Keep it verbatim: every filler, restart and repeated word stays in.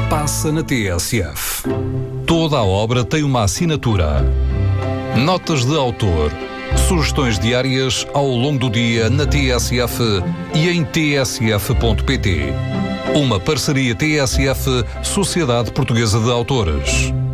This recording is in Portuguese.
passa na T S F. Toda a obra tem uma assinatura. Notas de autor. Sugestões diárias ao longo do dia na T S F e em t s f ponto p t. Uma parceria T S F, Sociedade Portuguesa de Autores.